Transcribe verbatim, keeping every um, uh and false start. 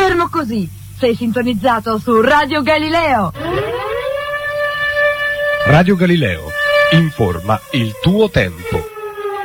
fermo così. Sei sintonizzato su Radio Galileo. Radio Galileo, informa il tuo tempo.